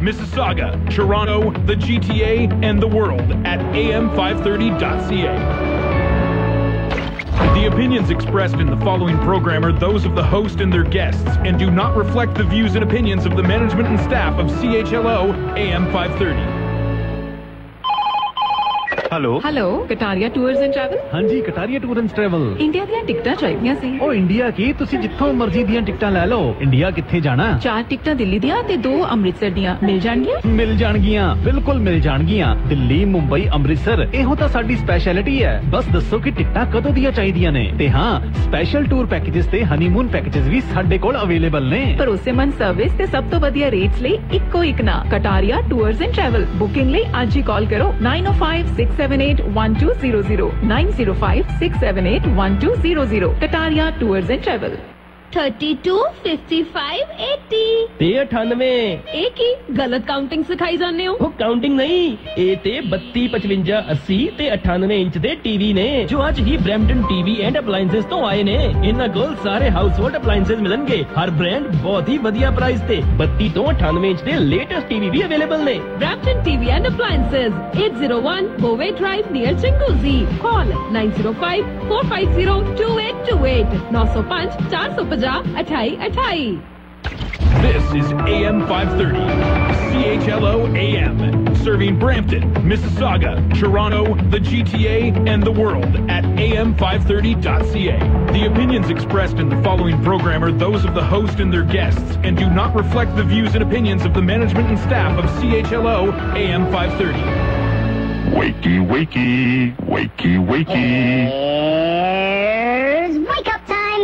Mississauga, Toronto, the GTA, and the world at am530.ca. The opinions expressed in the following program are those of the host and their guests and do not reflect the views and opinions of the management and staff of CHLO AM530. Hello Kataria tours and travel. हाँ जी Kataria tour and travel. India ਦੀਆਂ ਟਿਕਟਾਂ ਚਾਹੀਦੀਆਂ ਸੀ। ਉਹ India ਕੀ ਤੁਸੀਂ ਜਿੱਥੋਂ ਮਰਜ਼ੀ ਦੀਆਂ ਟਿਕਟਾਂ ਲੈ ਲਓ। ਇੰਡੀਆ ਕਿੱਥੇ ਜਾਣਾ? 4 ਟਿਕਟਾਂ ਦਿੱਲੀ ਦੀਆਂ ਤੇ 2 ਅੰਮ੍ਰਿਤਸਰ ਦੀਆਂ ਮਿਲ ਜਾਣਗੀਆਂ? ਮਿਲ ਜਾਣਗੀਆਂ, ਬਿਲਕੁਲ ਮਿਲ ਜਾਣਗੀਆਂ। ਦਿੱਲੀ, ਮੁੰਬਈ, ਅੰਮ੍ਰਿਤਸਰ ਇਹੋ ਤਾਂ ਸਾਡੀ ਸਪੈਸ਼ਲਿਟੀ ਹੈ। ਬਸ ਦੱਸੋ ਕਿ ਟਿਕਟਾਂ ਕਦੋਂ ਦੀਆਂ ਚਾਹੀਦੀਆਂ ਨੇ ਤੇ ਹਾਂ ਸਪੈਸ਼ਲ ਟੂਰ ਪੈਕੇजेस ਤੇ ਹਨੀਮੂਨ ਪੈਕੇजेस ਵੀ ਸਾਡੇ ਕੋਲ ਅਵੇਲੇਬਲ ਨੇ। ਭਰੋਸੇਮੰਦ ਸਰਵਿਸ ਤੇ ਸਭ ਤੋਂ ਵਧੀਆ ਰੇਟਸ ਲਈ ਇੱਕੋ ਇੱਕ ਨਾਂ Kataria tours and travel. Booking ਲਈ ਅੱਜ ਹੀ ਕਾਲ ਕਰੋ 9056781200 9056781200 Kataria Tours and Travel 32 55 80 ਤੇ 98 ਇਹ ਕੀ ਗਲਤ ਕਾਊਂਟਿੰਗ ਸਿਖਾਈ ਜਾਂਦੇ ਹੋ? ਉਹ ਕਾਊਂਟਿੰਗ ਨਹੀਂ, ਇਹ ਤੇ 32 55 80 ਤੇ 98 ਇੰਚ ਦੇ ਟੀਵੀ ਨੇ ਜੋ ਅੱਜ ਹੀ ਬ੍ਰੈਂਪਟਨ ਟੀਵੀ ਐਂਡ ਅਪਲਾਈਐਂਸਸ ਤੋਂ ਆਏ ਨੇ। ਇਹਨਾਂ ਕੋਲ ਸਾਰੇ ਹਾਊਸਹੋਲਡ ਅਪਲਾਈਐਂਸਸ ਮਿਲਣਗੇ, ਹਰ ਬ੍ਰਾਂਡ ਬਹੁਤ ਹੀ ਵਧੀਆ ਪ੍ਰਾਈਸ ਤੇ। 32 ਤੋਂ 98 ਇੰਚ ਦੇ ਲੇਟੈਸਟ ਟੀਵੀ ਵੀ ਅਵੇਲੇਬਲ ਨੇ। Brampton TV and appliances 801 ਬੋਵੇ drive near ਚਿੰਗੂਜ਼ੀ। Call 905 450 2828 905 450 2828। This is AM530, CHLO AM, serving Brampton, Mississauga, Toronto, the GTA, and the world at am530.ca. The opinions expressed in the following program are those of the host and their guests and do not reflect the views and opinions of the management and staff of CHLO AM530. Wakey, wakey, wakey, wakey. Here's wake up time.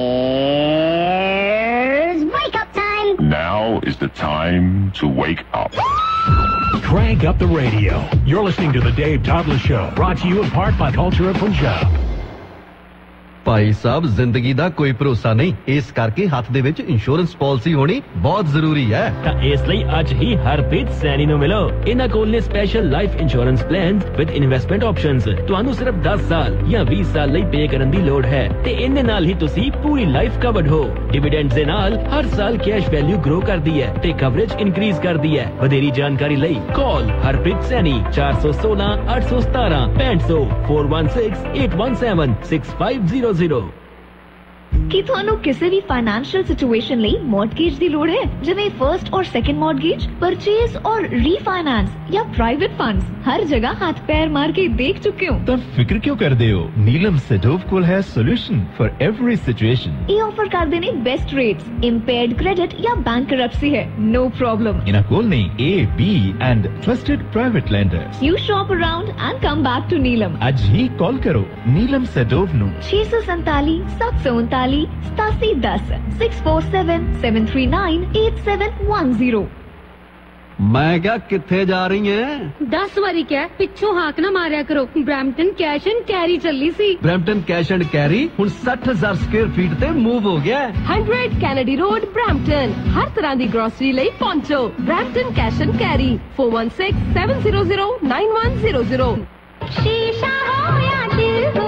Here's wake up time. Now is the time to wake up. Crank up the radio. You're listening to the Dave Toddler Show, brought to you in part by Culture of Punjab. Bhai Sahib ਜ਼ਿੰਦਗੀ ਦਾ ਕੋਈ ਭਰੋਸਾ ਨਹੀਂ, ਇਸ ਕਰਕੇ ਹੱਥ ਦੇ ਵਿੱਚ insurance policy ਹੋਣੀ ਬਹੁਤ ਜ਼ਰੂਰੀ ਹੈ। ਤਾਂ ਇਸ ਲਈ ਅੱਜ ਹੀ ਹਰਪ੍ਰੀਤ ਸੈਣੀ ਨੂੰ ਮਿਲੋ। ਇਹਨਾਂ ਕੋਲ ਨੇ special life insurance plans with investment options. ਤੁਹਾਨੂੰ ਸਿਰਫ 10 ਸਾਲ ਜਾਂ 20 ਸਾਲ ਲਈ ਪੇ ਕਰਨ ਦੀ ਲੋੜ ਹੈ ਤੇ ਇਹਦੇ ਨਾਲ ਹੀ ਤੁਸੀਂ ਪੂਰੀ ਲਾਈਫ ਕਵਰਡ ਹੋ। ਡਿਵੀਡੈਂਡਸ ਦੇ ਨਾਲ ਹਰ ਸਾਲ ਕੈਸ਼ ਵੈਲਿਊ ਗਰੋ ਕਰਦੀ ਹੈ ਤੇ ਕਵਰੇਜ ਇਨਕਰੀਜ਼ ਕਰਦੀ ਹੈ। ਵਧੇਰੀ ਜਾਣਕਾਰੀ ਲਈ ਕਾਲ ਹਰਪ੍ਰੀਤ ਸੈਣੀ 416 817 6500 416 817 6500। ਕੀ ਤੁਹਾਨੂੰ ਕਿਸੇ ਵੀ ਫਾਈਨੈਂਸ਼ੀਅਲ ਸਿਚੁਏਸ਼ਨ ਲਈ ਮੌਰਟਗੇਜ ਦੀ ਲੋੜ ਹੈ, ਜਿਵੇਂ ਫਰਸਟ ਔਰ ਸੈਕੰਡ ਮੌਰਟਗੇਜ, ਪਰਚੇਜ਼ ਔਰ ਰੀਫਾਈਨਾਂਸ ਜਾਂ ਪ੍ਰਾਈਵੇਟ ਫੰਡਸ? ਹਰ ਜਗ੍ਹਾ ਹੱਥ ਪੈਰ ਮਾਰ ਕੇ ਦੇਖ ਚੁੱਕੇ ਹੋ ਤਾਂ ਫਿਕਰ ਕਿਉਂ ਕਰਦੇ ਹੋ? ਨੀਲਮ ਸੈਡੋਵ ਕੋਲ ਹੈ ਸੋਲੂਸ਼ਨ ਫॉर एवरी ਸਿਚੁਏਸ਼ਨ। ਇਹ ਆਫਰ ਕਰਦੇ ਨੇ ਬੈਸਟ ਰੇਟਸ, ਇੰਪੇਅਰਡ ਕ੍ਰੈਡਿਟ ਜਾਂ ਬੈਂਕਰਪਸੀ ਹੈ, ਨੋ ਪ੍ਰੋਬਲਮ। ਇਹਨਾਂ ਕੋਲ ਨੇ A, B and trusted private lenders. You shop around and come back to Neelam. ਅੱਜ ਹੀ ਕਾਲ ਕਰੋ ਨੀਲਮ ਸੈਡੋਵ ਨੂੰ 647 739 8710 647 739 8710। ਮੈਂ ਕਿਹਾ ਕਿੱਥੇ ਜਾ ਰਹੀ ਹੈ? 10 ਵਾਰੀ ਕਿਹਾ ਪਿੱਛੋਂ ਹਾਕ ਨਾ ਮਾਰਿਆ ਕਰੋ। ਬ੍ਰੈਂਪਟਨ ਕੈਸ਼ ਐਂਡ ਕੈਰੀ ਚੱਲੀ ਸੀ। ਬ੍ਰੈਂਪਟਨ ਕੈਸ਼ ਐਂਡ ਕੈਰੀ ਹੁਣ 60,000 ਸਕੁਅਰ ਫੀਟ ਤੇ ਮੂਵ ਹੋ ਗਿਆ। 100 ਕੈਨੇਡੀ ਰੋਡ ਬ੍ਰੈਂਪਟਨ। ਹਰ ਤਰ੍ਹਾਂ ਦੀ ਗਰੋਸਰੀ ਲਈ ਪਹੁੰਚੋ ਬ੍ਰੈਂਪਟਨ ਕੈਸ਼ ਐਂਡ ਕੈਰੀ 416 700 9100। ਸ਼ੀਸ਼ਾ ਹੋ ਜਾਂ ਦਿਲ ਹੋ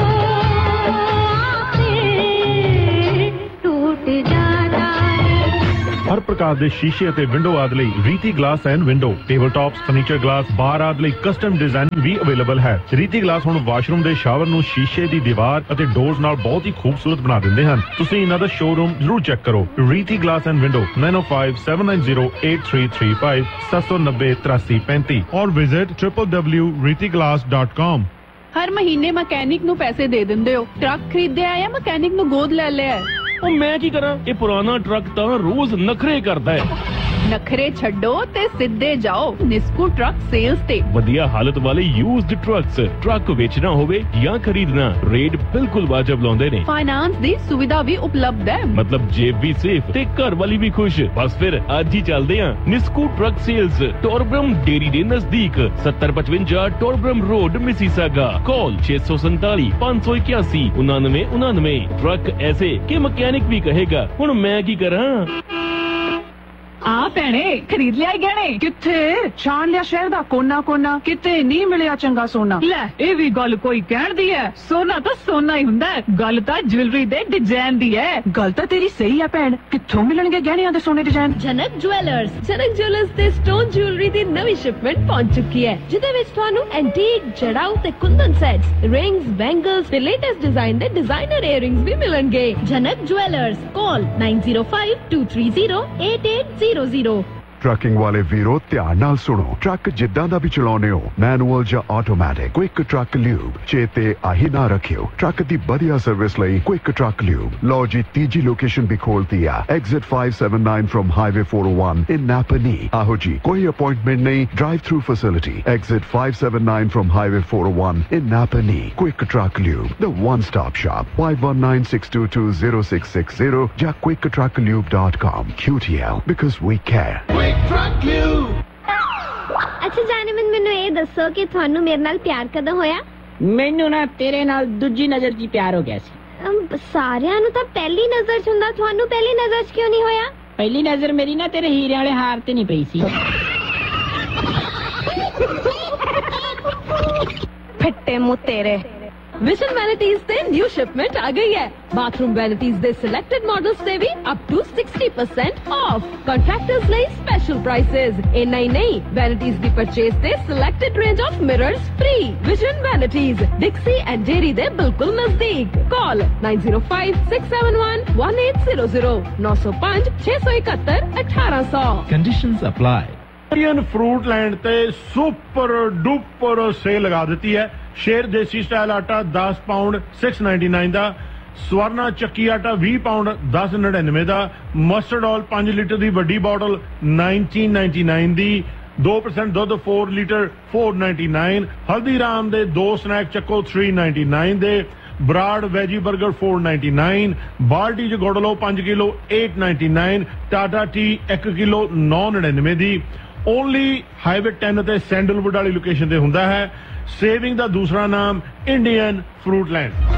हर प्रकार के शीशे ਅਤੇ ਵਿੰਡੋ ਆਦਿ ਲਈ ਰੀਤੀ glass and window, table tops, furniture glass, ਬਾਰ ਆਦਿ ਲਈ ਕਸਟਮ ਡਿਜ਼ਾਈਨ ਵੀ ਅਵੇਲੇਬਲ ਹੈ। ਰੀਤੀ ਗਲਾਸ ਹੁਣ ਵਾਸ਼ਰੂਮ ਦੇ ਸ਼ਾਵਰ ਨੂੰ ਸ਼ੀਸ਼ੇ ਦੀ ਦੀਵਾਰ ਅਤੇ ਡੋਰਸ ਨਾਲ ਬਹੁਤ ਹੀ ਖੂਬਸੂਰਤ ਬਣਾ ਦਿੰਦੇ ਹਨ। ਤੁਸੀਂ ਇਹਨਾਂ ਦਾ ਸ਼ੋਰੂਮ ਜ਼ਰੂਰ ਚੈੱਕ ਕਰੋ। ਰੀਤੀ ਗਲਾਸ ਐਂਡ ਵਿੰਡੋ 9057908335 7908335 और विजिट www.reethiglass.com। ਹਰ ਮਹੀਨੇ ਮਕੈਨਿਕ ਨੂੰ ਪੈਸੇ ਦੇ ਦਿੰਦੇ ਹੋ। ਟਰੱਕ ਖਰੀਦਿਆ ਜਾਂ ਮਕੈਨਿਕ ਨੂੰ ਗੋਦ ਲੈ ਲਿਆ? ਉਹ ਮੈਂ ਕੀ ਕਰਾਂ, ਇਹ ਪੁਰਾਣਾ ਟਰੱਕ ਤਾਂ ਰੋਜ਼ ਨਖਰੇ ਕਰਦਾ ਹੈ। ਨਖਰੇ ਛੱਡੋ ਤੇ ਸਿੱਧੇ ਜਾਓ ਨਿਸਕੂ ਟਰੱਕ ਸੇਲਸ ਤੇ। ਵਧੀਆ ਹਾਲਤ ਵਾਲੇ ਯੂਜ਼ਡ ਟਰੱਕਸ, ਟਰੱਕ ਵੇਚਣਾ ਹੋਵੇ ਜਾਂ ਖਰੀਦਣਾ, ਰੇਟ ਬਿਲਕੁਲ ਵਾਜਬ ਲਾਉਂਦੇ ਨੇ। ਫਾਈਨਾਂਸ ਦੀ ਸੁਵਿਧਾ ਵੀ ਉਪਲਬਧ ਹੈ, ਮਤਲਬ ਜੇਬ ਵੀ ਸੇਫ ਤੇ ਘਰ ਵਾਲੀ ਵੀ ਖੁਸ਼। ਬਸ ਫਿਰ ਅੱਜ ਹੀ ਚੱਲਦੇ ਆਂ ਨਿਸਕੂ ਟਰੱਕ ਸੇਲਸ, ਟੋਰਬਰਮ ਡੇਰੀ ਦੇ ਨਜ਼ਦੀਕ, 7055 ਟੋਰਬਰਮ ਰੋਡ, ਮਿਸੀਸਾਗਾ। ਕਾਲ 647 581 9999। ਟਰੱਕ ਐਸੇ ਕਿ ਮਕੈਨਿਕ ਵੀ ਕਹੇਗਾ ਹੁਣ ਮੈਂ ਕੀ ਕਰਾਂ। आप ਭੈਣੇ ਖਰੀਦ ਲਿਆ ਗਹਿਣੇ? ਕਿੱਥੇ ਛਾਣ ਲਿਆ ਸ਼ਹਿਰ ਦਾ ਕੋਨਾ ਕੋਨਾ, ਕਿਤੇ ਨਹੀਂ ਮਿਲਿਆ ਚੰਗਾ ਸੋਨਾ। ਲੈ ਇਹ ਵੀ ਗੱਲ ਕੋਈ ਕਹਿਣ ਦੀ ਹੈ, ਸੋਨਾ ਤਾਂ ਸੋਨਾ ਹੀ ਹੁੰਦਾ, ਗੱਲ ਤਾਂ ਜੁਐਲਰੀ ਦੇ ਡਿਜ਼ਾਈਨ ਦੀ ਹੈ। ਗੱਲ ਤਾਂ ਤੇਰੀ ਸਹੀ ਆ ਭੈਣ, ਕਿੱਥੋਂ ਮਿਲਣਗੇ ਗਹਿਣਿਆਂ ਦੇ ਸੋਨੇ ਡਿਜ਼ਾਈਨ? ਜਨਕ ਜੁਐਲਰਸ ਤੇ ਸਟੋਨ ਜੁਐਲਰੀ ਦੀ ਨਵੀਂ ਸ਼ਿਪਮੈਂਟ ਪਹੁੰਚ ਚੁੱਕੀ ਹੈ, ਜਿਹਦੇ ਵਿੱਚ ਤੁਹਾਨੂੰ ਐਂਟੀਕ ਜੜਾਊ ਤੇ ਕੁੰਦਨ ਸੈਟਸ, ਰਿੰਗਸ, ਬੈਂਗਲਸ ਤੇ ਲੇਟੈਸਟ ਡਿਜ਼ਾਈਨ ਦੇ ਡਿਜ਼ਾਈਨਰ ਈਅਰਿੰਗਸ ਵੀ ਮਿਲਣਗੇ। ਜਨਕ ਜੁਐਲਰਸ, ਕਾਲ 9052308800। ਟਰੱਕਿੰਗ ਵਾਲੇ ਵੀਰੋ ਧਿਆਨ ਨਾਲ ਸੁਣੋ, ਟਰੱਕ ਜਿੱਦਾਂ ਦਾ ਵੀ ਚਲਾਉਨੇ ਹੋ, ਮੈਨੂਅਲ ਜਾਂ ਆਟੋਮੈਟਿਕ, ਕੁਇਕ ਟਰੱਕ ਲਿਊਬ ਚੇਤੇ ਆਹੀ ਨਾ ਰੱਖਿਓ। ਟਰੱਕ ਦੀ ਵਧੀਆ ਸਰਵਿਸ ਲਈ ਕੁਇਕ ਟਰੱਕ ਲਿਊਬ। ਲਓ ਜੀ ਤੀਜੀ ਲੋਕੇਸ਼ਨ ਵੀ ਖੋਲਤੀ ਆ, ਐਗਜ਼ਿਟ 579 ਫਰਮ ਹਾਈਵੇ 401 ਇਨ ਨਾਪਨੀ। ਆਹੋ ਜੀ ਕੋਈ ਅਪਾਇੰਟਮੈਂਟ ਨਹੀਂ, drive through facility, exit 579 firm highway 401 in ਨਾਪਨੀ। Quick truck lube, the one stop shop, 5196220660 ਜਾਂ quicktrucklube.com। QTL, because we care। ਅੱਛਾ ਜਾਨਮਨ, ਮੈਨੂੰ ਇਹ ਦੱਸੋ ਕਿ ਤੁਹਾਨੂੰ ਮੇਰੇ ਨਾਲ ਪਿਆਰ ਕਦੋਂ ਹੋਇਆ? ਮੈਨੂੰ ਨਾ ਤੇਰੇ ਨਾਲ ਦੂਜੀ ਨਜ਼ਰ 'ਚ ਪਿਆਰ ਹੋ ਗਿਆ ਸੀ। ਸਾਰਿਆਂ ਨੂੰ ਤਾਂ ਪਹਿਲੀ ਨਜ਼ਰ 'ਚ ਹੁੰਦਾ, ਤੁਹਾਨੂੰ ਪਹਿਲੀ ਨਜ਼ਰ 'ਚ ਕਿਉਂ ਨਹੀਂ ਹੋਇਆ? ਪਹਿਲੀ ਨਜ਼ਰ ਮੇਰੀ ਨਾ ਤੇਰੇ ਹੀਰੇ ਵਾਲੇ ਹਾਰ ਤੇ ਨਹੀਂ ਪਈ ਸੀ। ਫਿੱਟੇ ਮੂੰਹ ਤੇਰੇ। विजन वैनिटीज से न्यू शिपमेंट आ गई है। Bathroom vanities they selected models से भी अप टू 60% ऑफ। कॉन्ट्रैक्टर्स ਲਈ स्पेशल प्राइसेस। इन्ना ही नहीं, vanities the purchase they selected range of mirrors free. Vision vanities, डिक्सी and dairy दे बिल्कुल नजदीक। Call 9056711800 905-671-1800। Conditions apply. Indian fruit land ते सुपर डुपर सेल लगा दी है। शेर देसी स्टाइल आटा 10 पाउंड 699 ਦਾ, ਸਵਰਨਾ ਚੱਕੀ ਆਟਾ 20 ਪਾउंड 1099 ਦਾ, ਮਸਟਰਡ ਆਇਲ 5 ਲੀਟਰ ਦੀ ਵੱਡੀ ਬੋਟਲ 1999 ਦੀ, 2% ਦੁੱਧ 4 ਲੀਟਰ 499, ਹਲਦੀਰਾਮ ਦੇ 2 ਸਨੈਕ ਚੱਕੋ 399 ਦੇ, ਬਰਾਡ ਵੈਜੀ 버ਗਰ 499, ਬਾਲਟੀ ਚ ਗੁੜ ਲਓ 5 ਕਿਲੋ 899, ਟਾਟਾ ਟੀ 1 ਕਿਲੋ 999 ਦੀ। ਓਨਲੀ ਹਾਈਵੇ 10 ਤੇ ਸੈਂਡਲਵੁੱਡ ਵਾਲੀ ਲੋਕੇਸ਼ਨ ਤੇ ਹੁੰਦਾ ਹੈ। सेविंग का दूसरा नाम Indian fruit land.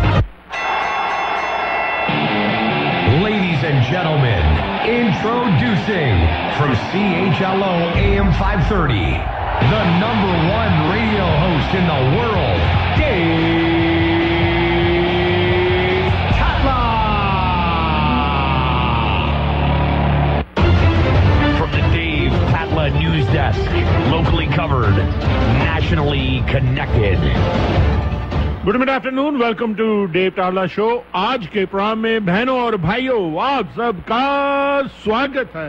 Ladies and gentlemen, introducing from CHLO AM 530, the #1 radio host in the world, Dave Tatla. From the Dave Tatla News Desk, locally covered, nationally connected. Good mid afternoon, welcome to Dave टार्ला show. आज के programme में बहनों और भाइयों आप सबका स्वागत है।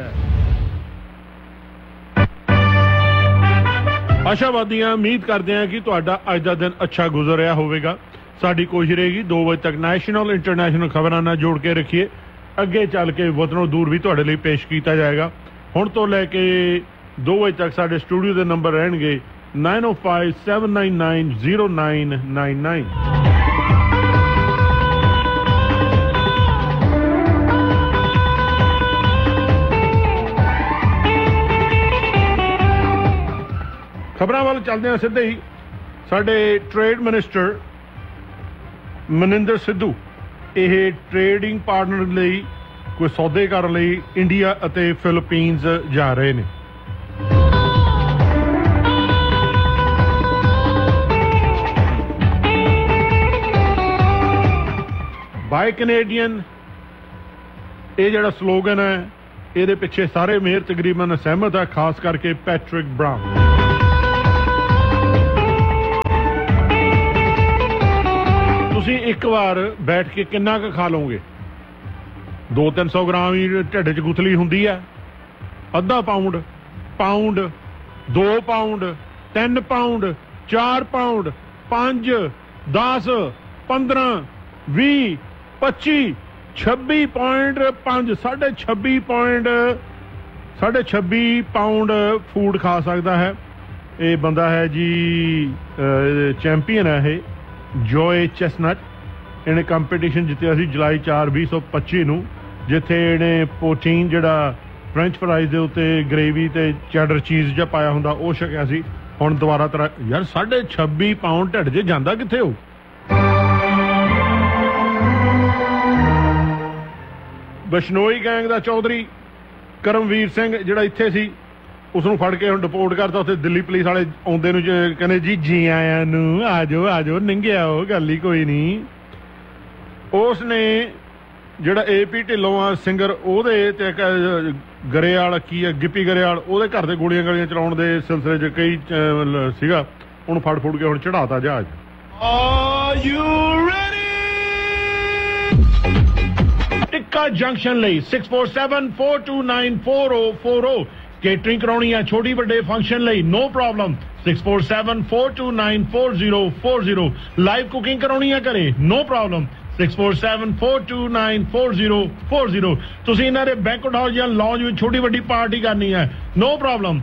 आशावादियां उम्मीद करते हैं कि तुहाडा अज दा दिन अच्छा गुजर रहा होगा। साडी कोशिश रहेगी 2 बजे तक नेशनल इंटरनेशनल खबरां नाल जोड़ के रखिए। अगे चल के वतनों दूर भी तुहाडे लई पेश किया जाएगा। हुण तो लैके 2 बजे तक साडे स्टूडियो के नंबर रहणगे 9057990999। खबरां वाल चलदे हैं सिद्धे ही। साडे ट्रेड मिनिस्टर ਮਨਿੰਦਰ ਸਿੱਧੂ ਇਹ ट्रेडिंग पार्टनर ਲਈ कोई सौदे करने ਲਈ इंडिया ਅਤੇ ਫਿਲੀਪੀਨਸ जा रहे हैं। ਬਾਈ ਕੈਨੇਡੀਅਨ ਇਹ ਜਿਹੜਾ ਸਲੋਗਨ ਹੈ ਇਹਦੇ ਪਿੱਛੇ ਸਾਰੇ ਮੇਅਰ ਤਕਰੀਬਨ ਸਹਿਮਤ ਹੈ, ਖਾਸ ਕਰਕੇ ਪੈਟਰਿਕ ਬਰਾਊਨ। ਤੁਸੀਂ ਇੱਕ ਵਾਰ ਬੈਠ ਕੇ ਕਿੰਨਾ ਕੁ ਖਾ ਲਓਗੇ? 200-300 ਗ੍ਰਾਮ ਹੀ ਢਿੱਡ 'ਚ ਗੁਥਲੀ ਹੁੰਦੀ ਹੈ। ਅੱਧਾ pound, 2 pound, 3 pound, 4 pound, 5, 10, 15, 20, 25, 26.5 26 pound food ਖਾ ਸਕਦਾ ਹੈ। ਇਹ ਬੰਦਾ ਹੈ ਜੀ ਚੈਂਪੀਅਨ ਹੈ ਇਹ, ਜੋਏ ਚੈਸਨਟ। ਇਹਨੇ ਕੰਪੀਟੀਸ਼ਨ ਜਿੱਤਿਆ ਸੀ ਜੁਲਾਈ 4, 2025 ਨੂੰ, ਜਿੱਥੇ ਇਹਨੇ ਪ੍ਰੋਟੀਨ ਜਿਹੜਾ ਫ੍ਰੈਂਚ ਫਰਾਈਜ਼ ਦੇ ਉੱਤੇ ਗ੍ਰੇਵੀ ਤੇ ਚੈਡਰ ਚੀਜ਼ ਜਿਹਾ ਪਾਇਆ ਹੁੰਦਾ ਉਹ ਛਕਿਆ ਸੀ। ਹੁਣ ਦੁਬਾਰਾ ਯਾਰ 26 ਪਾਉਂਡ ਢਿੱਡ 'ਚ ਜਾਂਦਾ ਕਿੱਥੇ ਹੋ? ਬਿਸ਼ਨੋਈ ਗੈਂਗ ਦਾ ਚੌਧਰੀ ਕਰਮਵੀਰ ਸਿੰਘ ਜਿਹੜਾ ਇੱਥੇ ਸੀ ਉਸ ਨੂੰ ਫੜ ਕੇ ਹੁਣ ਡਿਪੋਰਟ ਕਰਤਾ ਉੱਥੇ ਦਿੱਲੀ ਪੁਲਿਸ ਵਾਲੇ ਆਉਂਦੇ ਨੂੰ ਕਹਿੰਦੇ ਜੀ ਆਇਆਂ ਨੂੰ ਆ ਜਾਓ ਨੰਗਿਆ ਉਹ ਗੱਲ ਹੀ ਕੋਈ ਨਹੀਂ। ਉਸ ਨੇ ਜਿਹੜਾ AP ਢਿੱਲੋਂ ਆ ਸਿੰਗਰ ਉਹਦੇ ਤੇ ਗਰੇਵਾਲ ਕੀ ਆ ਗਿੱਪੀ ਗਰੇਵਾਲ ਉਹਦੇ ਘਰ ਦੇ ਗੋਲੀਆਂ ਚਲਾਉਣ ਦੇ ਸਿਲਸਿਲੇ 'ਚ ਕਈ ਸੀਗਾ ਉਹਨੂੰ ਫੜ ਕੇ ਹੁਣ ਚੜਾਤਾ ਜਹਾਜ਼। ਟਿੱਕਾ ਜੰਕਸ਼ਨ ਲਈ 6474294040 ਕੇਟਰਿੰਗ ਕਰਾਉਣੀ ਆ ਛੋਟੀ ਵੱਡੇ ਫੰਕਸ਼ਨ ਲਈ ਨੋ ਪ੍ਰੋਬਲਮ 6474294040 ਲਾਈਵ ਕੁਕਿੰਗ ਕਰਾਉਣੀ ਆ ਘਰੇ ਨੋ ਪ੍ਰੋਬਲਮ 6474294040 ਤੁਸੀਂ ਇਹਨਾਂ ਦੇ ਬੈਂਕਟ ਹਾਲ ਜਾਂ ਲੌਂਜ ਵਿੱਚ ਛੋਟੀ ਵੱਡੀ ਪਾਰਟੀ ਕਰਨੀ ਹੈ no problem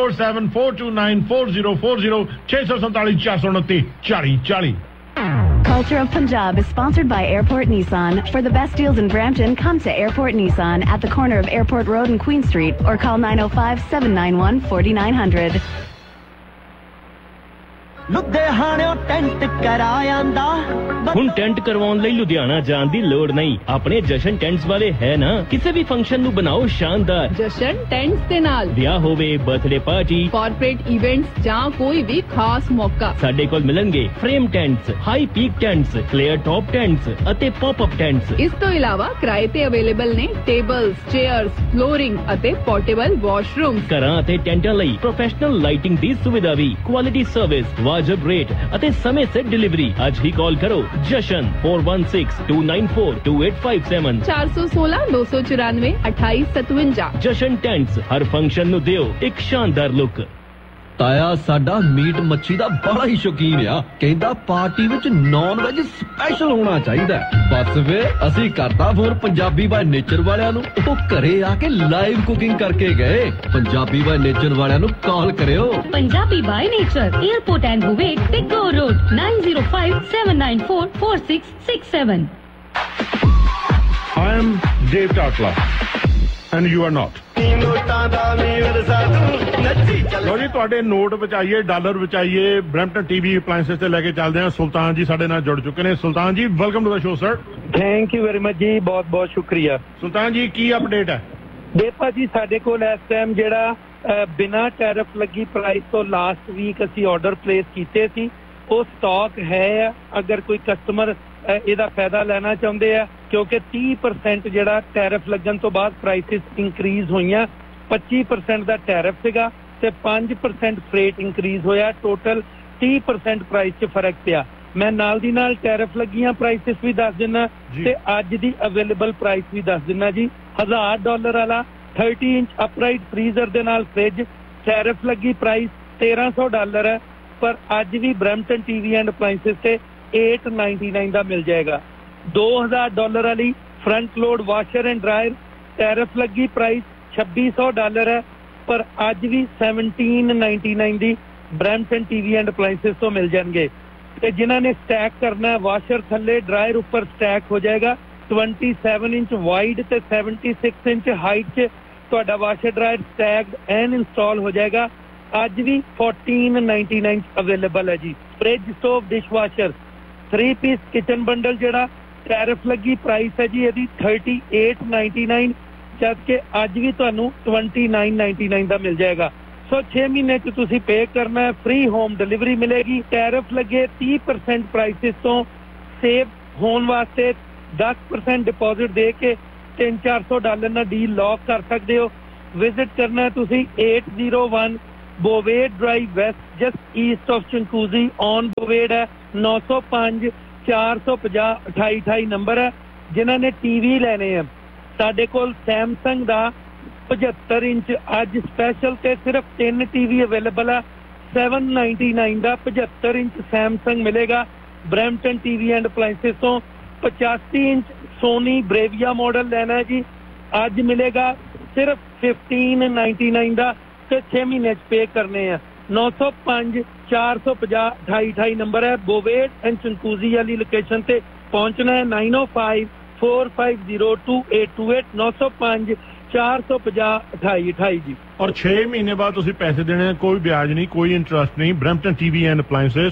6474294040 647 429 4040। Culture of Punjab is sponsored by Airport Nissan. For the best deals in Brampton, come to Airport Nissan at the corner of Airport Road and Queen Street or call 905-791-4900. ਲੁਧਿਆਣਿਓਂ tent ਕਰਾਇਆਂਦਾ ਹੁਣ tent ਕਰਵਾਉਣ ਲਈ ਲੁਧਿਆਣਾ ਜਾਣ ਦੀ ਲੋੜ ਨਹੀਂ। ਆਪਣੇ ਜਸ਼ਨ ਟੈਂਟਸ ਵਾਲੇ ਹੈ ਨਾ। ਕਿਸੇ ਵੀ ਫੰਕਸ਼ਨ ਨੂੰ ਬਣਾਓ ਸ਼ਾਨਦਾਰ। ਜਸ਼ਨ ਟੈਂਟਸ ਦੇ ਨਾਲ ਵਿਆਹ ਹੋਵੇ, ਬਰਥਡੇ ਪਾਰਟੀ, ਕਾਰਪੋਰੇਟ ਇਵੈਂਟਸ ਜਾਂ ਕੋਈ ਵੀ ਖਾਸ ਮੌਕਾ ਸਾਡੇ ਕੋਲ ਮਿਲਣਗੇ frame ਟੈਂਟਸ, high peak ਟੈਂਟਸ, flare top ਟੈਂਟਸ ਅਤੇ ਪੌਪ-ਅਪ ਟੈਂਟਸ। ਇਸ ਤੋਂ ਇਲਾਵਾ ਕਿਰਾਏ ਤੇ ਅਵੇਲੇਬਲ ਨੇ ਟੇਬਲਸ, ਚੇਅਰਸ, ਫਲੋਰਿੰਗ ਅਤੇ ਪੋਰਟੇਬਲ ਵਾਸ਼ਰੂਮ। ਘਰਾਂ ਅਤੇ ਟੈਂਟਾਂ ਲਈ ਪ੍ਰੋਫੈਸ਼ਨਲ ਲਾਈਟਿੰਗ ਦੀ ਸੁਵਿਧਾ ਵੀ। ਕੁਆਲਿਟੀ ਸਰਵਿਸ, ਵਾਜਬ ਰੇਟ ਅਤੇ ਸਮੇਂ ਸਿਰ ਡਿਲੀਵਰੀ। ਅੱਜ ਹੀ ਕਾਲ ਕਰੋ ਜਸ਼ਨ 4162942857 416-294-2857। ਜਸ਼ਨ ਟੈਂਟਸ ਹਰ ਫੰਕਸ਼ਨ ਨੂੰ ਦਿਓ ਇੱਕ ਸ਼ਾਨਦਾਰ ਲੁੱਕ। ਤਾਇਆ ਸਾਡਾ ਮੀਟ ਮੱਛੀ ਦਾ ਬੜਾ ਹੀ ਸ਼ੌਕੀਨ ਆ। ਕਹਿੰਦਾ ਪਾਰਟੀ ਵਿੱਚ ਨੌਨ ਵੈਜ ਸਪੈਸ਼ਲ ਹੋਣਾ ਚਾਹੀਦਾ। ਬਸ ਵੇ ਅਸੀਂ ਕਰਤਾ ਫੋਨ ਪੰਜਾਬੀ ਬਾਈ ਨੇਚਰ ਵਾਲਿਆਂ ਨੂੰ। ਉਹ ਘਰੇ ਆ ਕੇ ਲਾਈਵ ਕੁਕਿੰਗ ਕਰਕੇ ਗਏ। ਪੰਜਾਬੀ ਬਾਈ ਨੇਚਰ ਵਾਲਿਆਂ ਨੂੰ ਕਾਲ ਕਰਿਓ। Punjabi by nature, airport and ਬੁਵੇਕ ਤੇ ਗੋ road 9057944667। I am Dave Tatla and you are not. ਲੋ ਜੀ ਤੁਹਾਡੇ note ਬਚਾਈਏ, dollar ਬਚਾਈਏ। Brampton TV appliances ਤੇ ਲੈ ਕੇ ਚੱਲਦੇ ਹਾਂ। ਸੁਲਤਾਨ ਜੀ ਸਾਡੇ ਨਾਲ ਜੁੜ ਚੁੱਕੇ ਨੇ। ਸੁਲਤਾਨ ਜੀ welcome to the show sir. Thank you very much ਜੀ, ਬਹੁਤ ਬਹੁਤ ਸ਼ੁਕਰੀਆ। ਸੁਲਤਾਨ ਜੀ ਕੀ ਅਪਡੇਟ ਹੈ? ਦੇਖੋ ਜੀ ਸਾਡੇ ਕੋਲ ਇਸ ਟਾਈਮ ਜਿਹੜਾ ਬਿਨਾਂ ਟੈਰਿਫ ਲੱਗੀ ਪ੍ਰਾਈਸ ਤੋਂ ਲਾਸਟ ਵੀਕ ਅਸੀਂ ਆਰਡਰ ਪਲੇਸ ਕੀਤੇ ਸੀ ਉਹ ਸਟਾਕ ਹੈ। ਅਗਰ ਕੋਈ ਕਸਟਮਰ ਇਹਦਾ ਫਾਇਦਾ ਲੈਣਾ ਚਾਹੁੰਦੇ ਆ ਕਿਉਂਕਿ 30% ਜਿਹੜਾ ਟੈਰਿਫ ਲੱਗਣ ਤੋਂ ਬਾਅਦ ਪ੍ਰਾਈਸਿਸ ਇੰਕਰੀਜ਼ ਹੋਈਆਂ। 25% ਦਾ ਟੈਰਿਫ ਸੀਗਾ ਤੇ 5% ਫਰੇਟ ਇੰਕਰੀਜ਼ ਹੋਇਆ। ਟੋਟਲ 30% ਪ੍ਰਾਈਸ 'ਚ ਫਰਕ ਪਿਆ। ਮੈਂ ਨਾਲ ਦੀ ਨਾਲ ਟੈਰਿਫ ਲੱਗੀਆਂ ਪ੍ਰਾਈਸਿਸ ਵੀ ਦੱਸ ਦਿੰਦਾ ਤੇ ਅੱਜ ਦੀ ਅਵੇਲੇਬਲ ਪ੍ਰਾਈਸ ਵੀ ਦੱਸ ਦਿੰਦਾ ਜੀ। $1000 ਵਾਲਾ 30 ਇੰਚ ਅਪਰਾਈਟ ਫਰੀਜ਼ਰ ਦੇ ਨਾਲ ਫ੍ਰਿਜ ਟੈਰਿਫ ਲੱਗੀ ਪ੍ਰਾਈਸ $1300 ਹੈ, ਪਰ ਅੱਜ ਵੀ ਬ੍ਰੈਂਪਟਨ TV ਐਂਡ ਅਪਲਾਈਐਂਸਸ ਤੇ $899 ਦਾ ਮਿਲ ਜਾਏਗਾ। $2000 ਵਾਲੀ front load washer and dryer tariff ਲੱਗੀ ਪ੍ਰਾਈਸ $2600 ਹੈ, ਪਰ ਅੱਜ ਵੀ $1799 ਦੀ ਬ੍ਰੈਂਪਟਨ TV ਐਂਡ ਅਪਲਾਈਐਂਸਸ ਤੋਂ ਮਿਲ ਜਾਣਗੇ। ਤੇ ਜਿਨ੍ਹਾਂ ਨੇ ਸਟੈਕ ਕਰਨਾ ਹੈ ਵਾਸ਼ਰ ਥੱਲੇ ਡਰਾਇਰ ਉੱਪਰ ਸਟੈਕ ਹੋ ਜਾਏਗਾ। 27 ਇੰਚ ਵਾਈਡ ਤੇ 76 ਇੰਚ ਹਾਈਟ 'ਚ ਤੁਹਾਡਾ washer dryer stacked and install ਹੋ ਜਾਏਗਾ। ਅੱਜ ਵੀ $1499 ਅਵੇਲੇਬਲ ਹੈ ਜੀ। Fridge, stove, dish washer 3 piece kitchen bundle ਜਿਹੜਾ ਟੈਰਿਫ ਲੱਗੀ ਪ੍ਰਾਈਸ ਹੈ ਜੀ ਇਹਦੀ $3899, ਜਦਕਿ ਅੱਜ ਵੀ ਤੁਹਾਨੂੰ $2999 ਦਾ ਮਿਲ ਜਾਏਗਾ। ਸੋ 6 ਮਹੀਨੇ 'ਚ ਤੁਸੀਂ ਪੇ ਕਰਨਾ ਹੈ। ਫ੍ਰੀ ਹੋਮ ਡਿਲੀਵਰੀ ਮਿਲੇਗੀ। ਟੈਰਿਫ ਲੱਗੇ 30% ਪ੍ਰਾਈਸਿਸ ਤੋਂ ਸੇਵ ਹੋਣ ਵਾਸਤੇ 10% ਡਿਪੋਜ਼ਿਟ ਦੇ ਕੇ $300-400 ਨਾਲ ਡੀਲ ਲੌਕ ਕਰ ਸਕਦੇ ਹੋ। ਵਿਜ਼ਿਟ ਕਰਨਾ ਹੈ ਤੁਸੀਂ 801 ਬੋਵੇਡ drive West just East of ਚੰਕੂਜ਼ੀ on ਬੋਵੇਡ ਹੈ। 905-450-2828 ਨੰਬਰ ਹੈ। ਜਿਨ੍ਹਾਂ ਨੇ TV ਲੈਣੇ ਆ ਸਾਡੇ ਕੋਲ ਸੈਮਸੰਗ ਦਾ 75 ਇੰਚ ਅੱਜ ਸਪੈਸ਼ਲ ਤੇ ਸਿਰਫ 3 TV ਅਵੇਲੇਬਲ ਆ। $799 ਦਾ 75 ਇੰਚ ਸੈਮਸੰਗ ਮਿਲੇਗਾ ਬ੍ਰੈਂਪਟਨ TV ਐਂਡ ਅਪਲਾਈਐਂਸਸ ਤੋਂ। 85 ਇੰਚ ਸੋਨੀ ਬ੍ਰੇਵੀਆ ਮਾਡਲ ਲੈਣਾ ਹੈ ਜੀ ਅੱਜ ਮਿਲੇਗਾ ਸਿਰਫ $1599 ਦਾ ਤੇ 6 ਮਹੀਨੇ 'ਚ ਪੇ ਕਰਨੇ ਆ। 905-450-2828 ਨੰਬਰ ਹੈ। ਬੋਵੇਡ ਐਂਡ ਚੰਕੂਜ਼ੀ ਵਾਲੀ ਲੋਕੇਸ਼ਨ ਤੇ ਪਹੁੰਚਣਾ ਹੈ। 905-450-2828 905-450-2828 ਜੀ। ਔਰ 6 ਮਹੀਨੇ ਬਾਅਦ ਤੁਸੀਂ ਪੈਸੇ ਦੇਣੇ, ਕੋਈ ਵਿਆਜ ਨਹੀਂ, ਕੋਈ ਇੰਟਰਸਟ ਨਹੀਂ। Brampton TV and appliances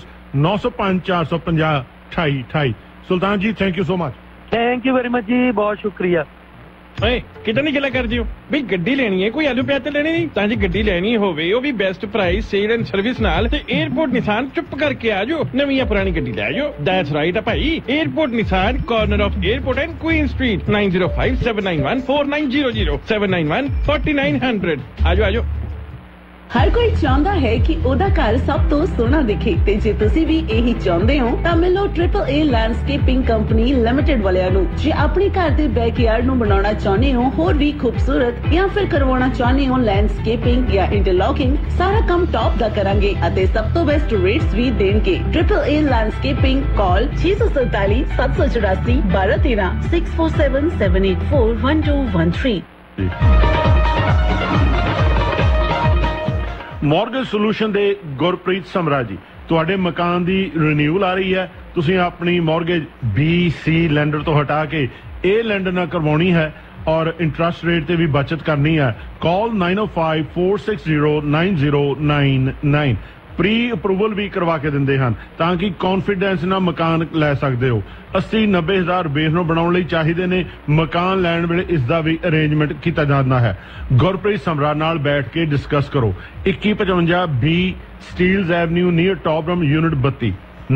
905-450-2828। ਸੁਲਤਾਨ ਜੀ thank you so much. Thank you very much ਜੀ, ਬਹੁਤ ਸ਼ੁਕਰੀਆ। ਓਏ ਕਿਦਾਂ ਦੀ ਗੱਲਾਂ ਕਰਦੇ ਹੋ ਵੀ ਗੱਡੀ ਲੈਣੀ ਹੈ ਕੋਈ ਆਲੂ ਪਿਆਜ਼ ਤੇ ਲੈਣੀ ਨਹੀਂ ਤਾਂ ਜੀ ਗੱਡੀ ਲੈਣੀ ਹੋਵੇ ਉਹ ਵੀ best price sale and service ਨਾਲ ਤੇ 에어ਪੋਰਟ ਨਿਸਾਨ ਚੁੱਪ ਕਰਕੇ ਆ ਜਾਓ ਨਵੀਂ ਜਾਂ ਪੁਰਾਣੀ ਗੱਡੀ ਲੈ ਜਾਓ ਦੈਟਸ ਰਾਈਟ ਆ ਭਾਈ airport Nissan corner of airport and Queen street 9057914900 7914900 ਆਜੋ ਹਰ ਕੋਈ ਚਾਹੁੰਦਾ ਹੈ ਕਿ ਉਹਦਾ ਘਰ ਸਭ ਤੋਂ ਸੋਹਣਾ ਦਿਖੇ ਤੇ ਜੇ ਤੁਸੀਂ ਵੀ ਇਹੀ ਚਾਹੁੰਦੇ ਹੋ ਤਾਂ ਮਿਲੋ AAA ਲੈਂਡਸਕੇਪਿੰਗ ਕੰਪਨੀ ਲਿਮਟਿਡ ਵਾਲਿਆਂ ਨੂੰ। ਜੇ ਆਪਣੇ ਘਰ ਦੇ ਬੈਕਯਾਰਡ ਨੂੰ ਬਣਾਉਣਾ ਚਾਹੁੰਦੇ ਹੋ ਹੋਰ ਵੀ ਖੂਬਸੂਰਤ ਜਾਂ ਫਿਰ ਕਰਵਾਉਣਾ ਚਾਹੁੰਦੇ ਹੋ ਲੈਂਡਸਕੇਪਿੰਗ ਜਾਂ ਇੰਟਰਲੌਕਿੰਗ, ਸਾਰਾ ਕੰਮ ਟੌਪ ਦਾ ਕਰਾਂਗੇ ਅਤੇ ਸਭ ਤੋਂ ਬੈਸਟ ਰੇਟਸ ਵੀ ਦੇਣਗੇ। AAA ਲੈਂਡਸਕੇਪਿੰਗ ਕਾਲ 647 784 1213 647 784 1213। ਮੌਰਗੇਜ ਸੋਲੂਸ਼ਨ ਦੇ ਗੁਰਪ੍ਰੀਤ ਸਮਰਾ ਜੀ, ਤੁਹਾਡੇ ਮਕਾਨ ਦੀ ਰੀਨਿਊਲ ਆ ਰਹੀ ਹੈ, ਤੁਸੀਂ ਆਪਣੀ ਮੌਰਗੇਜ BC ਲੈਂਡਰ ਤੋਂ ਹਟਾ ਕੇ A ਲੈਂਡਰ ਨਾਲ ਕਰਵਾਉਣੀ ਹੈ ਔਰ ਇੰਟਰਸਟ ਰੇਟ ਤੇ ਵੀ ਬਚਤ ਕਰਨੀ ਹੈ। ਕਾਲ 9054609099। ਪ੍ਰੀ ਅਪਰੂਵਲ ਵੀ ਕਰਵਾ ਕੇ ਦਿੰਦੇ ਹਨ ਤਾਂ ਕਿ ਕੌਨਫੀਡੈਂਸ ਨਾਲ ਮਕਾਨ ਲੈ ਸਕਦੇ ਹੋ। 80-90 ਹਜ਼ਾਰ ਬੇਸ ਨੂੰ ਬਣਾਉਣ ਲਈ ਚਾਹੀਦੇ ਨੇ। ਮਕਾਨ ਲੈਣ ਵੇਲੇ ਇਸ ਦਾ ਵੀ ਅਰੇਂਜਮੈਂਟ ਕੀਤਾ ਜਾਂਦਾ ਹੈ। ਗੁਰਪ੍ਰੀਤ ਸਮਰਾ ਨਾਲ ਬੈਠ ਕੇ ਡਿਸਕਸ ਕਰੋ। 2155B ਸਟੀਲਜ਼ ਐਵਨਿਊ ਨੀਅਰ ਟੌਪਰਮ ਯੂਨਿਟ 32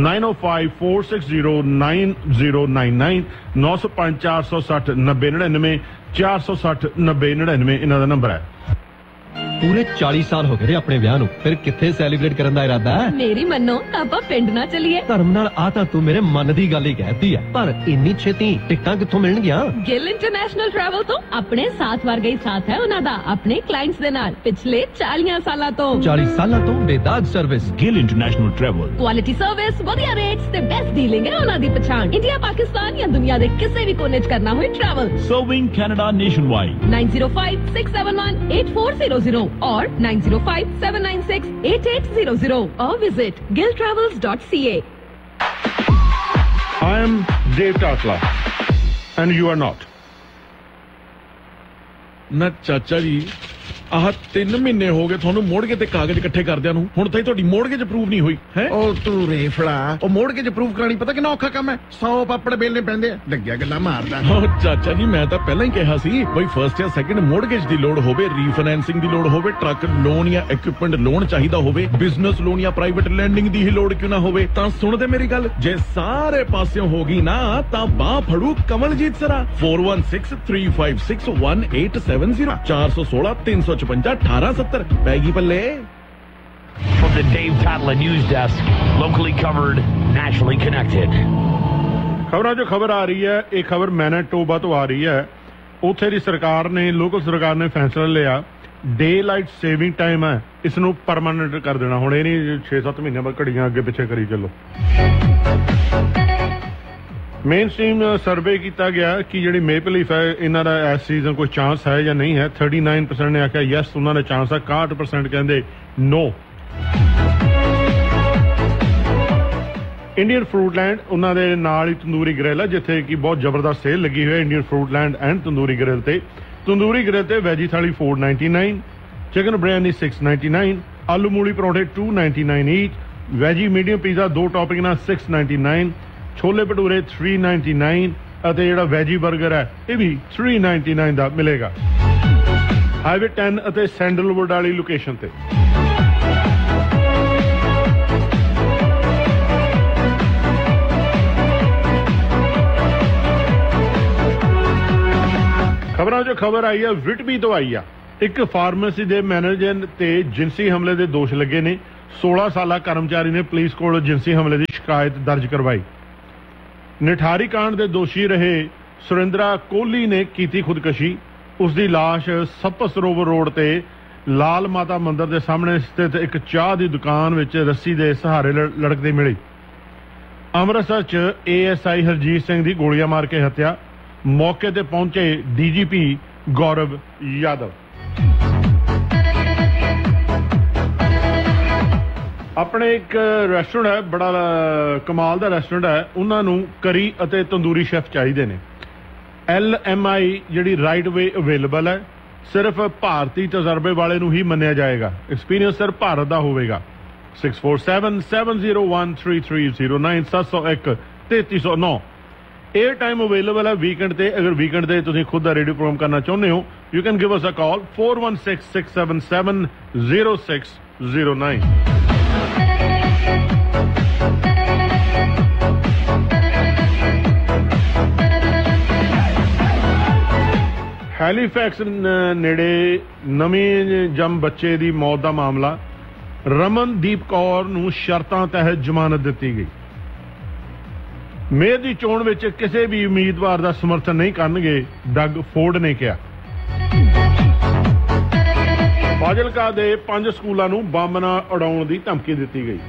9054609099 905 460 9099 460 9099 ਇਹਨਾਂ ਦਾ ਨੰਬਰ ਹੈ। ਪੂਰੇ 40 ਸਾਲ ਹੋ ਗਏ ਆਪਣੇ ਵਿਆਹ ਨੂੰ, ਫਿਰ ਕਿੱਥੇ ਸੈਲੀਬ੍ਰੇਟ ਕਰਨ ਦਾ ਇਰਾਦਾ ਹੈ? ਮੇਰੀ ਮੰਨੋ ਤਾਂ ਆਪਾਂ ਪਿੰਡ ਨਾ ਚੱਲੀਏ। ਧਰਮ ਨਾਲ ਆ ਤਾਂ ਤੂੰ ਮੇਰੇ ਮਨ ਦੀ ਗੱਲ ਹੀ ਕਹਿਤੀ ਹੈ, ਪਰ ਇੰਨੀ ਛੇਤੀ ਟਿਕਟਾਂ ਕਿੱਥੋਂ ਮਿਲਣਗੀਆਂ? ਗਿੱਲ ਇੰਟਰਨੈਸ਼ਨਲ ਟਰੈਵਲ ਤੋਂ ਆਪਣੇ ਸਾਥ ਵਰਗਾ ਹੀ ਸਾਥ ਹੈ ਉਹਨਾਂ ਦਾ ਆਪਣੇ ਕਲਾਇੰਟਸ ਦੇ ਨਾਲ ਪਿਛਲੇ 40 ਸਾਲਾਂ ਤੋਂ। 40 ਸਾਲਾਂ ਤੋਂ ਬੇਦਾਗ service. Gill international travel, quality service, ਵਧੀਆ ਰੇਟਸ ਤੇ ਬੈਸਟ ਡੀਲਿੰਗ ਹੈ ਉਹਨਾਂ ਦੀ ਪਛਾਣ। ਇੰਡੀਆ, ਪਾਕਿਸਤਾਨ ਜਾਂ ਦੁਨੀਆ ਦੇ ਕਿਸੇ ਵੀ ਕੋਨੇ 'ਚ ਕਰਨਾ ਹੋਵੇ travel. Serving Canada nationwide. 9056718400 or 9057968800 or visit gilltravels.ca. I am Dave Tatla and you are not. ਨਾ ਚਾਚਾ ਜੀ ਆਹ 3 ਮਹੀਨੇ ਹੋ ਗਏ ਤੁਹਾਨੂੰ ਮੋੜਗੇ ਤੇ ਕਾਗਜ਼ ਇਕੱਠੇ ਕਰਦਿਆਂ ਨੂੰ, ਹੁਣ ਤਾਈ ਤੁਹਾਡੀ ਮੋੜਗੇਜ ਅਪਰੂਵ ਨਹੀਂ ਹੋਈ ਹੈ। ਉਹ ਤੂੰ ਰੇਫੜਾ, ਉਹ ਮੋੜਗੇਜ ਅਪਰੂਵ ਕਰਾਣੀ ਪਤਾ ਕਿੰਨਾ ਔਖਾ ਕੰਮ ਹੈ। 100 ਪਾਪੜ ਬੇਲਨੇ ਪੈਂਦੇ ਆ, ਲੱਗਿਆ ਗੱਲਾਂ ਮਾਰਦਾ। ਚਾਚਾ ਜੀ ਮੈਂ ਤਾਂ ਪਹਿਲਾਂ ਹੀ ਕਿਹਾ ਸੀ ਬਈ ਫਰਸਟ ਜਾਂ ਸੈਕਿੰਡ ਮੋੜਗੇਜ ਦੀ ਲੋੜ ਹੋਵੇ, ਰੀਫਾਈਨੈਂਸਿੰਗ ਦੀ ਲੋੜ ਹੋਵੇ, ਟਰੱਕ ਲੋਨ ਜਾਂ ਇਕਵਿਪਮੈਂਟ ਲੋਨ ਚਾਹੀਦਾ ਹੋਵੇ, ਬਿਜ਼ਨਸ ਲੋਨ ਜਾਂ ਪ੍ਰਾਈਵੇਟ ਲੈਂਡਿੰਗ ਦੀ ਹੀ ਲੋੜ ਕਿਉਂ ਨਾ ਹੋਵੇ, ਤਾਂ ਸੁਣਦੇ ਮੇਰੀ ਗੱਲ। ਜੇ ਸਾਰੇ ਪਾਸਿਓਂ ਹੋ ਗਈ ਨਾ ਤਾਂ ਬਾਹ ਫੜੂ ਕਮਲਜੀਤ ਸਰਾ। 4163561870 416 355 1870 ਪੈਗੀ ਪੱਲੇ। From the Dave Tatla News Desk, locally covered, nationally connected. ਖਬਰਾਂ ਜੋ ਖਬਰ ਆ ਰਹੀ ਹੈ, ਇਹ ਖਬਰ ਮੈਨੀਟੋਬਾ ਤੋਂ ਆ ਰਹੀ ਹੈ। ਉੱਥੇ ਦੀ ਸਰਕਾਰ ਨੇ, ਲੋਕਲ ਸਰਕਾਰ ਨੇ ਫੈਸਲਾ ਲਿਆ ਡੇ ਲਾਈਟ ਸੇਵਿੰਗ ਟਾਈਮ ਹੈ, ਇਸ ਨੂੰ ਪਰਮਾਨੈਂਟ ਕਰ ਦੇਣਾ। ਹੁਣ ਇਹ ਨਹੀਂ 6-7 ਮਹੀਨੇ ਬਾਅਦ ਘੜੀਆਂ ਅੱਗੇ ਪਿੱਛੇ ਕਰੀ ਚੱਲੋ। ਮੇਨ ਸਟ੍ਰੀਮ ਸਰਵੇ ਕੀਤਾ ਗਿਆ ਕਿ ਜਿਹੜੀ ਮੇਪਲ ਲੀਫ ਹੈ ਇਹਨਾਂ ਦਾ ਇਸ ਸੀਜ਼ਨ ਕੋਈ ਚਾਂਸ ਹੈ ਜਾਂ ਨਹੀਂ ਹੈ। 39% ਨੇ ਆਖਿਆ ਯੈਸ ਉਹਨਾਂ ਦਾ ਚਾਂਸ ਹੈ, 61% ਕਹਿੰਦੇ ਨੋ। ਇੰਡੀਅਨ ਫਰੂਟਲੈਂਡ ਉਹਨਾਂ ਦੇ ਨਾਲ ਹੀ ਤੰਦੂਰੀ ਗ੍ਰਿਲ ਹੈ ਜਿੱਥੇ ਕਿ ਬਹੁਤ ਜ਼ਬਰਦਸਤ ਸੇਲ ਲੱਗੀ ਹੋਈ ਹੈ ਇੰਡੀਅਨ ਫਰੂਟਲੈਂਡ ਐਂਡ ਤੰਦੂਰੀ ਗ੍ਰਿਲ ਤੇ। ਤੰਦੂਰੀ ਗ੍ਰਿਲ ਤੇ ਵੈਜੀ ਥਾਲੀ 499, ਚਿਕਨ ਬਿਰਿਆਨੀ 699, ਆਲੂ ਮੂਲੀ ਪਰੌਂਠੇ 299 ਈਚ, ਵੈਜੀ ਮੀਡੀਅਮ ਪੀਜ਼ਾ 2 ਟੌਪਿੰਗ ਨਾਲ 699, ਛੋਲੇ ਭਟੂਰੇ 399 ਅਤੇ ਜਿਹੜਾ ਵੈਜੀ 버ਗਰ ਹੈ ਇਹ ਵੀ 399 ਦਾ ਮਿਲੇਗਾ। ਹਾਈਵੇ 10 ਅਤੇ ਸੈਂਡਲਵੁੱਡ ਵਾਲੀ ਲੋਕੇਸ਼ਨ ਤੇ। ਖਬਰਾਂ 'ਚੋਂ ਖਬਰ ਆਈ ਹੈ ਵਿਟਬੀ ਤੋਂ ਆਈ ਆ। ਇੱਕ ਫਾਰਮੇਸੀ ਦੇ ਮੈਨੇਜਰ ਤੇ ਜਿਨਸੀ ਹਮਲੇ ਦੇ ਦੋਸ਼ ਲੱਗੇ ਨੇ। 16 ਸਾਲਾ ਕਰਮਚਾਰੀ ਨੇ ਪੁਲਿਸ ਕੋਲ ਜਿਨਸੀ ਹਮਲੇ ਦੀ ਸ਼ਿਕਾਇਤ ਦਰਜ ਕਰਵਾਈ। ਨਿਠਾਰੀ ਕਾਂਡ ਦੇ ਦੋਸ਼ੀ ਰਹੇ ਸੁਰਿੰਦਰਾ ਕੋਹਲੀ ਨੇ ਕੀਤੀ ਖੁਦਕਸ਼ੀ। ਉਸ ਦੀ ਲਾਸ਼ ਸੱਪ ਸਰੋਵਰ ਰੋਡ ਤੇ ਲਾਲ ਮਾਤਾ ਮੰਦਿਰ ਦੇ ਸਾਹਮਣੇ ਸਥਿਤ ਇੱਕ ਚਾਹ ਦੀ ਦੁਕਾਨ ਵਿੱਚ ਰੱਸੀ ਦੇ ਸਹਾਰੇ ਲਟਕਦੀ ਮਿਲੀ। ਅੰਮ੍ਰਿਤਸਰ 'ਚ ASI ਹਰਜੀਤ ਸਿੰਘ ਦੀ ਗੋਲੀਆਂ ਮਾਰ ਕੇ ਹੱਤਿਆ। ਮੌਕੇ ਤੇ ਪਹੁੰਚੇ DGP ਗੌਰਵ ਯਾਦਵ। ਆਪਣੇ ਇੱਕ ਰੈਸਟੋਰੈਂਟ ਹੈ, ਬੜਾ ਕਮਾਲ ਦਾ ਰੈਸਟੋਰੈਂਟ ਹੈ, ਉਹਨਾਂ ਨੂੰ ਕਰੀ ਅਤੇ ਤੰਦੂਰੀ ਸ਼ੈਫ ਚਾਹੀਦੇ ਨੇ। LMI ਜਿਹੜੀ ਰਾਈਟ ਵੇ ਅਵੇਲੇਬਲ ਹੈ, ਸਿਰਫ ਭਾਰਤੀ ਤਜਰਬੇ ਵਾਲੇ ਨੂੰ ਹੀ ਮੰਨਿਆ ਜਾਏਗਾ। ਐਕਸਪੀਰੀਅੰਸ ਸਿਰਫ ਭਾਰਤ ਦਾ ਹੋਵੇਗਾ। 647-701-3309 701-3309। एयर टाइम अवेलेबल है वीकेंड ते अगर वीकेंड ते तुसीं खुद दा रेडियो प्रोग्राम करना चाहुंदे हो you can give us a call 4166770609 Halifax नेड़े नवीं जम बच्चे दी मौत दा मामला रमनदीप कौर नूं शर्तां तहत जमानत दित्ती गई मेयर दी चोण विच किसी भी उम्मीदवार दा समर्थन नहीं करनगे डग फोर्ड ने कहा फाजिलका दे 5 स्कूलों नूं बंब नाल उड़ाउण दी धमकी दित्ती गई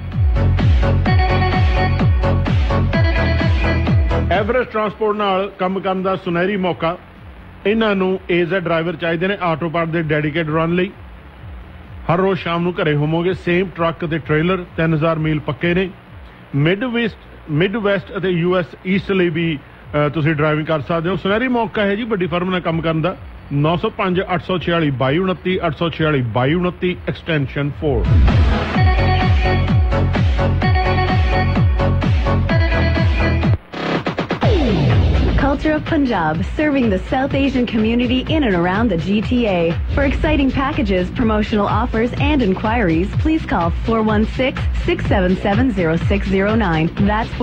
एवरेस्ट ट्रांसपोर्ट नाल काम करन दा सुनहरी मौका इन्हां नूं एज ड्राइवर चाहिए ने ऑटो पार्ट दे डेडिकेट रन लई हर रोज शाम नूं घरे होवोगे सेम ट्रक ते ट्रेलर 3000 मील पक्के ने मिड वैस्ट ਅਤੇ यूएस ईस्ट ਲਈ भी ਤੁਸੀਂ ਡਰਾਈਵਿੰਗ ਕਰ ਸਕਦੇ ਹੋ ਸੁਨਹਿਰੀ ਮੌਕਾ ਹੈ ਜੀ ਵੱਡੀ ਫਰਮ ਨਾਲ ਕੰਮ ਕਰਨ ਦਾ 905 846 2229 846 2229 extension 4 Culture of Punjab, serving the South Asian community in and around the GTA. For exciting packages, promotional offers, and inquiries, please call 416-677-0609. That's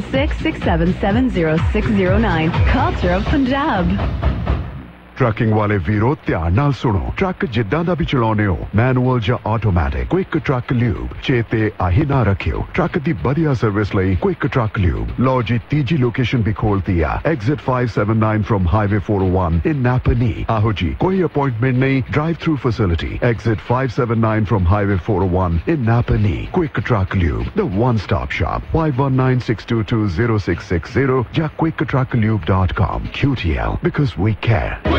416-677-0609. Culture of Punjab. Trucking वाले वीरो ध्यान नाल सुनो ट्रक जिद्दां दा भी चलाउने हो मैनुअल ਜਾਂ ਆਟੋਮੈਟਿਕ क्विक ट्रक ल्यूब चेते आही ना रखियो ट्रक दी बढ़िया सर्विस ਲਈ क्विक ट्रक ल्यूब लो जी तीजी लोकेशन भी खोलती है एग्जिट 579 फ्रॉम हाईवे 401 इन नापनी आहो जी कोई अपॉइंटमेंट नहीं drive through facility exit 579 from highway 401 in नापनी quick truck lube the one stop shop 5196220660 या quicktrucklube.com QTL because we care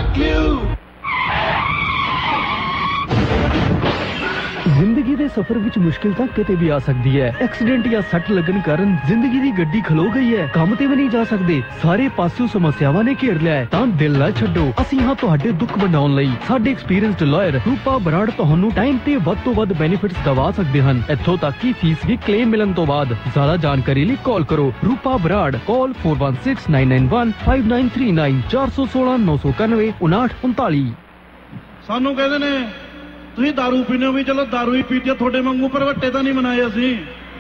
जिंदगी दे सफर विच मुश्किल तां किते भी आ सकदी है एक्सीडेंट या सट लगन कारण जिंदगी दी गड्डी खलो गई है काम ते भी नहीं जा सकदे सारे पासों समस्यावां ने घेर लिया है तां दिल ना छड्डो ਅਸੀਂ ਹਾਂ ਤੁਹਾਡੇ ਦੁੱਖ ਵੰਡਾਉਣ ਲਈ ਸਾਡੇ ਐਕਸਪੀਰੀਅੰਸਡ ਲਾਇਰ ਰੂਪਾ ਬਰਾੜ ਤੁਹਾਨੂੰ ਟਾਈਮ ਤੇ ਵੱਧ ਤੋਂ ਵੱਧ ਬੈਨੀਫਿਟਸ ਦਵਾ ਸਕਦੇ ਹਨ ਇੱਥੋਂ ਤੱਕ ਕਿ ਫੀਸ ਵੀ ਕਲੇਮ ਮਿਲਣ ਤੋਂ ਬਾਅਦ ਜ਼ਿਆਦਾ ਜਾਣਕਾਰੀ ਲਈ ਕਾਲ ਕਰੋ ਰੂਪਾ ਬਰਾੜ ਕਾਲ 4169915939 416 991 5939 ਸਾਨੂੰ ਕਹਿੰਦੇ ਨੇ ਤੁਸੀਂ दारू ਪੀਨੇ ਹੋ ਵੀ ਚਲੋ दारू ਹੀ ਪੀਤੀ ਤੁਹਾਡੇ ਵਾਂਗੂ ਭਰਵੱਟੇ ਤਾਂ ਨਹੀਂ ਮਨਾਏ ਅਸੀਂ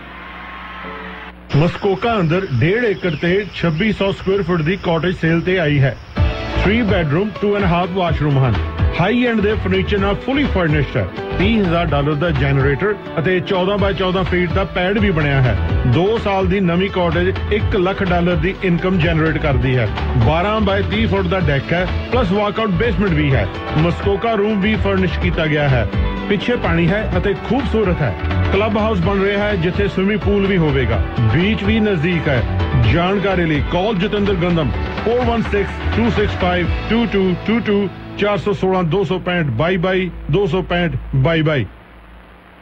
ਮਸਕੋਕਾ ਅੰਦਰ 1.5 ਏਕੜ ਤੇ 2600 ਸਕੁਅਰ ਫੁੱਟ ਦੀ ਕਾਟੇਜ ਸੇਲ ਤੇ ਆਈ ਹੈ 3 ਬੈਡਰੂਮ 2.5 ਵਾਸ਼ਰੂਮ ਹਨ ਹਾਈ ਐਂਡ ਦੇ ਫਰਨੀਚਰ ਨਾਲ ਫੁੱਲੀ ਫਰਨਿਸ਼ਡ ਹੈ $30,000 ਦਾ ਜਨਰੇਟਰ ਅਤੇ 14x14 ਫੀਟ ਦਾ ਪੈਡ ਵੀ ਬਣਿਆ ਹੈ 2 ਸਾਲ ਦੀ ਨਵੀਂ ਕਾਟੇਜ $1 ਲੱਖ ਦੀ ਇਨਕਮ ਜਨਰੇਟ ਕਰਦੀ ਹੈ 12x30 ਫੁੱਟ ਦਾ ਡੈਕ ਹੈ ਪਲੱਸ ਵਾਕਆਊਟ ਬੇਸਮੈਂਟ ਵੀ ਹੈ ਮਸਕੋਕਾ ਰੂਮ ਵੀ ਫਰਨਿਸ਼ ਕੀਤਾ ਗਿਆ ਹੈ ਪਿੱਛੇ ਪਾਣੀ ਹੈ ਅਤੇ ਖੂਬਸੂਰਤ ਹੈ ਕਲੱਬ ਹਾਊਸ ਬਣ ਰਿਹਾ ਹੈ ਜਿੱਥੇ ਸਵਿਮਿੰਗ ਪੂਲ ਵੀ ਹੋਵੇਗਾ ਬੀਚ ਵੀ ਨਜ਼ਦੀਕ ਹੈ ਜਾਣਕਾਰੀ ਲਈ ਕਾਲ ਜਤਿੰਦਰ ਗੰਦਮ 4162652222 416 265 22 265 22